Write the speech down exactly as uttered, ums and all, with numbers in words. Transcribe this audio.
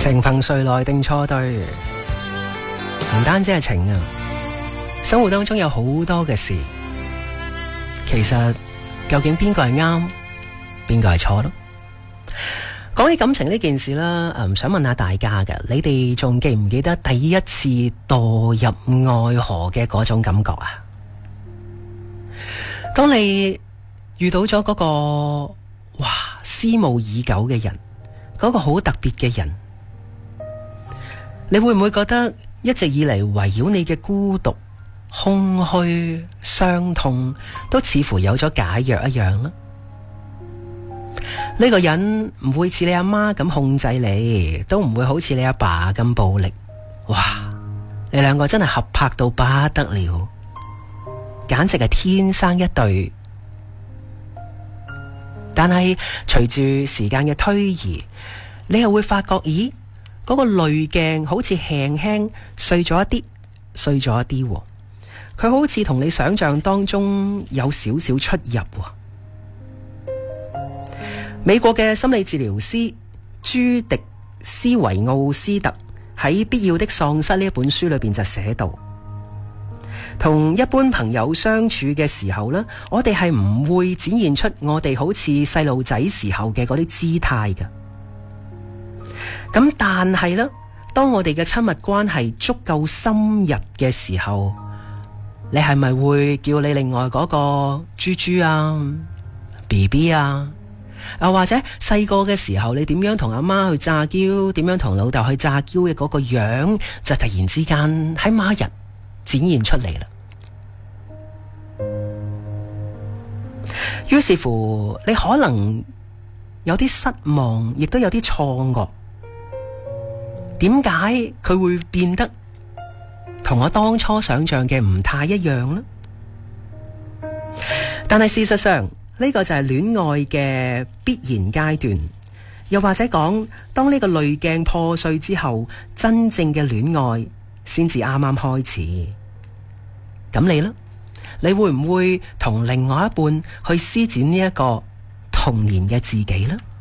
情憑誰來定錯對，唔單止係情啊，生活當中有好多嘅事，其實究竟邊個係啱，邊個係錯咯？講起感情呢件事啦，誒，想問下大家嘅，你哋仲記唔記得第一次墮入愛河嘅嗰種感覺啊？當你遇到咗嗰個哇思慕已久嘅人，嗰個好特別嘅人，你會唔會覺得一直以嚟圍繞你嘅孤獨、空虛、傷痛都似乎有咗解藥一樣呢？呢個人唔會似你阿媽咁控制你，都唔會好似你阿爸咁暴力。哇！你兩個真係合拍到不得了，簡直係天生一對。但係隨住時間嘅推移，你又會發覺，咦，嗰個濾鏡好似輕輕碎咗一啲，碎咗一啲，佢好似同你想象當中有少少出入。美國嘅心理治療師朱迪斯維奧斯特喺《必要的喪失》呢一本書裏邊就寫到，同一般朋友相處嘅時候呢，我哋係唔會展現出我哋好似細路仔時候嘅嗰啲姿態嘅。咁但係呢，當我哋嘅親密關係足夠深入嘅時候，你係咪會叫你另外嗰個豬豬啊、B B 啊？啊，或者細個嘅時候，你點樣同阿媽去詐嬌，點樣同老豆去詐嬌嘅嗰個樣，就突然之間喺某一日展現出嚟啦。於是乎，你可能有啲失望，亦都有啲錯愕。點解佢會變得同我當初想象嘅唔太一樣呢？但係事實上，呢個就係戀愛嘅必然階段，又或者講，當呢個濾鏡破碎之後，真正嘅戀愛先至啱啱開始。咁你呢？你會唔會同另外一半去施展呢一個童年嘅自己呢？